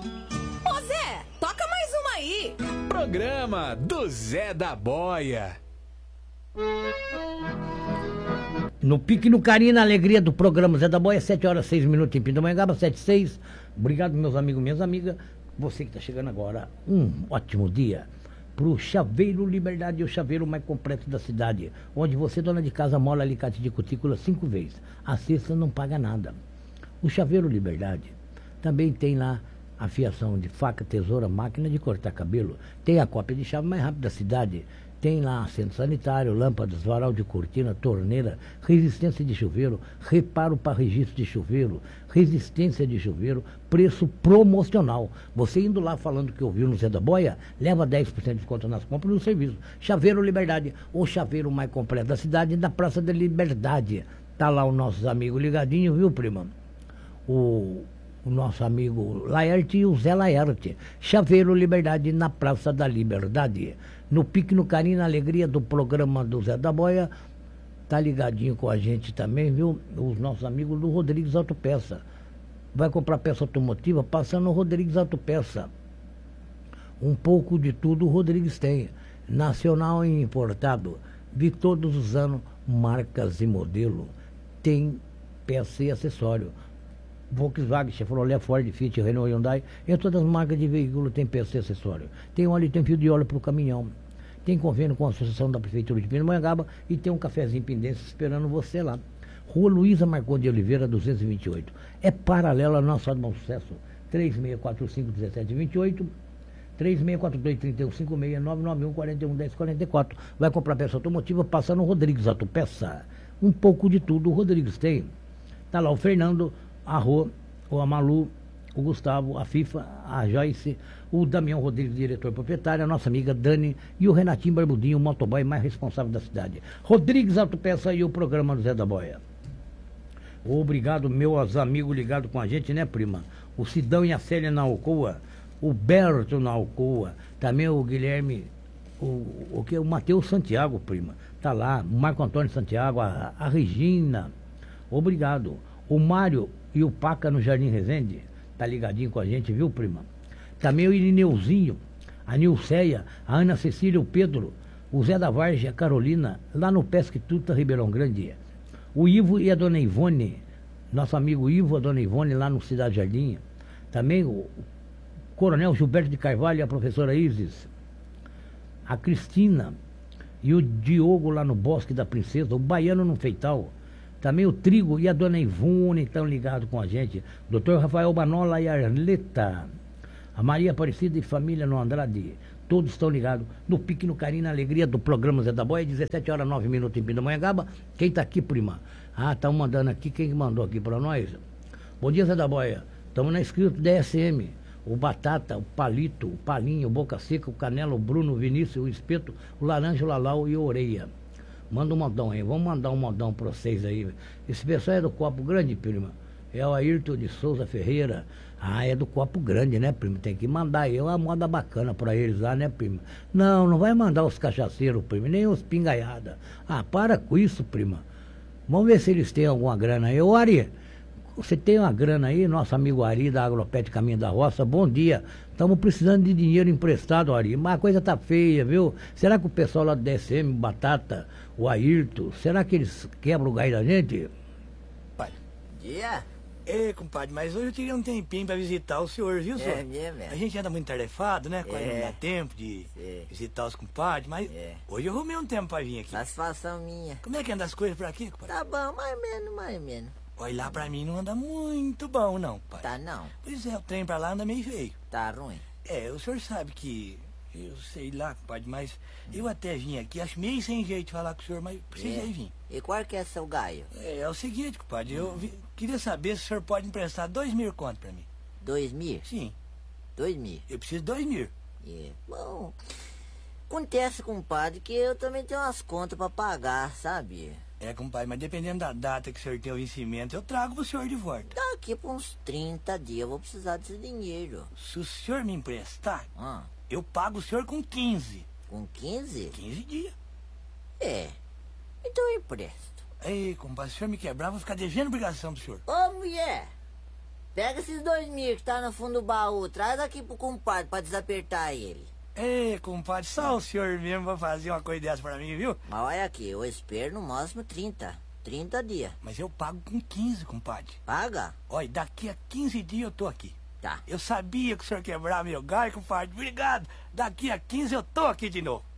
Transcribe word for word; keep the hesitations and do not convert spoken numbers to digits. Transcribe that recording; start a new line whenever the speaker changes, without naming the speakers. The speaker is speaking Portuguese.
Ô Zé, toca mais uma aí.
Programa do Zé da Boia.
No pique, no carinho, na alegria do programa Zé da Boia, sete horas, seis minutos em Pindamonhangaba, sete e seis. Obrigado, meus amigos, minhas amigas. Você que está chegando agora, um ótimo dia pro Chaveiro Liberdade, o chaveiro mais completo da cidade, onde você, dona de casa, mola alicate de cutícula cinco vezes. A sexta não paga nada. O Chaveiro Liberdade também tem lá a fiação de faca, tesoura, máquina de cortar cabelo. Tem a cópia de chave mais rápida da cidade. Tem lá assento sanitário, lâmpadas, varal de cortina, torneira, resistência de chuveiro, reparo para registro de chuveiro, resistência de chuveiro, preço promocional. Você indo lá falando que ouviu no Zé da Boia, leva dez por cento de desconto nas compras do serviço. Chaveiro Liberdade, o chaveiro mais completo da cidade, da Praça da Liberdade. Tá lá os nossos amigos ligadinhos, viu, prima? O... o nosso amigo Laerte e o Zé Laerte. Chaveiro Liberdade, na Praça da Liberdade. No pique, no carinho, na alegria do programa do Zé da Boia. Tá ligadinho com a gente também, viu? Os nossos amigos do Rodrigues Autopeça. Vai comprar peça automotiva, passa no Rodrigues Autopeça. Um pouco de tudo o Rodrigues tem. Nacional e importado. Vi todos os anos, marcas e modelo. Tem peça e acessório. Volkswagen, Chevrolet, Ford, Fiat, Renault, Hyundai, em todas as marcas de veículo tem P C acessório. Tem óleo, tem fio de óleo para o caminhão. Tem convênio com a Associação da Prefeitura de Pindamonhangaba e tem um cafezinho Pendência esperando você lá. Rua Luísa Marcondes de Oliveira, duzentos e vinte e oito. É paralela ao nosso Bom Sucesso. três seis quatro cinco, um sete dois oito, três seis quatro dois, três um cinco seis, nove nove um, quatro um, um zero quatro quatro. Vai comprar peça automotiva, passa no Rodrigues Autopeça. Um pouco de tudo o Rodrigues tem. Tá lá o Fernando, a Rô, o Amalu, o Gustavo, a FIFA, a Joyce, o Damião Rodrigues, diretor proprietário, a nossa amiga Dani e o Renatinho Barbudinho, o motoboy mais responsável da cidade. Rodrigues Autopeça e o programa do Zé da Boia. Obrigado, meus amigos ligados com a gente, né, prima? O Sidão e a Célia na Alcoa, o Berto na Alcoa, também o Guilherme, o, o, que, o Matheus Santiago, prima, tá lá, o Marco Antônio Santiago, a, a Regina, obrigado. O Mário e o Paca no Jardim Resende, tá ligadinho com a gente, viu, prima? Também o Irineuzinho, a Nilceia, a Ana Cecília, o Pedro, o Zé da Vargem, a Carolina, lá no Pesque Tuta, Ribeirão Grande. O Ivo e a Dona Ivone, nosso amigo Ivo e a Dona Ivone, lá no Cidade Jardim. Também o Coronel Gilberto de Carvalho e a professora Isis. A Cristina e o Diogo lá no Bosque da Princesa, o Baiano no Feital. Também o Trigo e a Dona Ivone estão ligados com a gente. doutor Rafael Banola e a Arleta. A Maria Aparecida e família no Andrade. Todos estão ligados no pique, no carinho, na alegria do programa Zé da Boia. dezessete horas, nove minutos em Pindamonhangaba. Quem tá aqui, prima? Ah, estão mandando aqui. Quem mandou aqui para nós? Bom dia, Zé da Boia. Estamos na escrita D S M. O Batata, o Palito, o Palinho, o Boca Seca, o Canela, o Bruno, o Vinícius, o Espeto, o Laranja, o Lalau e o Oreia. Manda um modão aí, vamos mandar um modão para vocês aí. Esse pessoal é do Copo Grande, prima. É o Ayrton de Souza Ferreira. Ah, é do Copo Grande, né, prima? Tem que mandar aí uma moda bacana para eles lá, né, prima? Não, não vai mandar os cachaceiros, prima, nem os pingaiada. Ah, para com isso, prima. Vamos ver se eles têm alguma grana aí. Ô, Ari, você tem uma grana aí, nosso amigo Ari da Agropet Caminho da Roça, bom dia. Estamos precisando de dinheiro emprestado, Ari, mas a coisa tá feia, viu? Será que o pessoal lá do D S M, Batata, o Ayrton, será que eles quebram o gás da gente?
Pai.
Dia?
Ei, compadre, mas hoje eu tirei um tempinho pra visitar o senhor, viu, senhor?
É mesmo, é.
A gente anda muito tarefado, né? Quase
É.
não dá tempo de
É.
visitar os compadres, mas
É.
hoje eu arrumei um tempo pra vir aqui.
Satisfação minha.
Como é que anda as coisas por aqui, compadre?
Tá bom, mais ou menos, mais ou menos.
Olha, lá pra mim não anda muito bom, não, pai.
Tá não,
Pois é, o trem pra lá anda meio feio.
tá ruim.
É, o senhor sabe que... Eu sei lá, compadre, mas eu até vim aqui, acho meio sem jeito de falar com o senhor, mas precisei
É.
vir.
E qual que é seu gaio?
É, é o seguinte, compadre, eu vi- queria saber se o senhor pode emprestar dois mil conto pra mim.
Dois mil?
Sim,
Dois mil.
eu preciso de dois mil.
É. Bom, acontece, compadre, que eu também tenho umas contas pra pagar, sabe?
É, compadre, mas dependendo da data que o senhor tem o vencimento, eu trago pro senhor de volta.
Daqui por uns trinta dias eu vou precisar desse dinheiro.
Se o senhor me emprestar,
Ah,
eu pago o senhor com quinze.
com quinze?
quinze dias.
É. Então eu empresto.
Ei, compadre, se o senhor me quebrar, eu vou ficar devendo obrigação pro senhor.
Ô, mulher! Pega esses dois mil que tá no fundo do baú, traz aqui pro compadre pra desapertar ele.
Ei, compadre, só o senhor mesmo vai fazer uma coisa dessa pra mim, viu?
Mas olha aqui, eu espero no máximo trinta. trinta dias.
Mas eu pago com quinze, compadre.
Paga?
Olha, daqui a quinze dias eu tô aqui.
Tá.
Eu sabia que o senhor quebrava meu galho, compadre. Obrigado. Daqui a quinze eu tô aqui de novo.